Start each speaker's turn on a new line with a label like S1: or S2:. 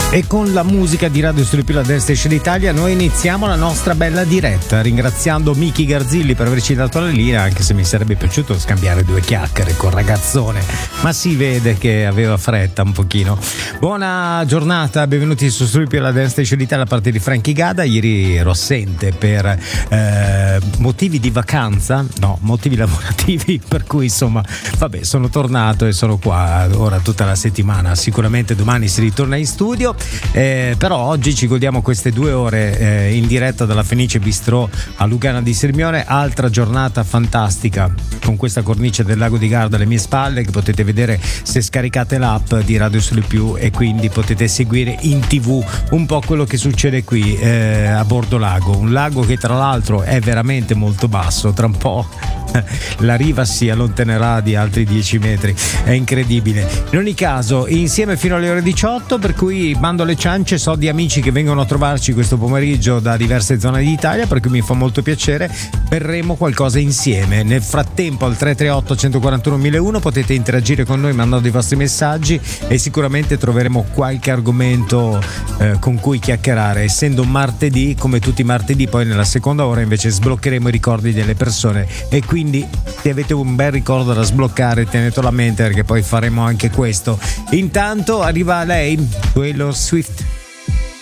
S1: E con la musica di Radio Studio Più, la Dance Station Italia, noi iniziamo la nostra bella diretta, ringraziando Miki Garzilli per averci dato la linea, anche se mi sarebbe piaciuto scambiare due chiacchiere col ragazzone, ma si vede che aveva fretta un pochino. Buona giornata, benvenuti su Studio Più, la Dance Station Italia, da parte di Frankie Gada. Ieri ero assente per motivi di vacanza, no, motivi lavorativi, per cui insomma, vabbè, sono tornato e sono qua ora tutta la settimana. Sicuramente domani si ritorna in studio. Però oggi ci godiamo queste 2 ore in diretta dalla Fenice Bistrò a Lugana di Sirmione. Altra giornata fantastica con questa cornice del lago di Garda alle mie spalle, che potete vedere se scaricate l'app di Radio Sole Più, e quindi potete seguire in TV un po' quello che succede qui a bordo lago. Un lago che tra l'altro è veramente molto basso, tra un po' la riva si allontanerà di altri 10 metri, è incredibile. In ogni caso, insieme fino alle ore 18, per cui mando le ciance. So di amici che vengono a trovarci questo pomeriggio da diverse zone d'Italia, per cui mi fa molto piacere. Berremo qualcosa insieme. Nel frattempo al 338 141 1001 potete interagire con noi mandando i vostri messaggi, e sicuramente troveremo qualche argomento con cui chiacchierare. Essendo martedì, come tutti i martedì, poi nella seconda ora invece sbloccheremo i ricordi delle persone, e quindi se avete un bel ricordo da sbloccare tenetelo a mente, perché poi faremo anche questo. Intanto arriva lei, Taylor Swift.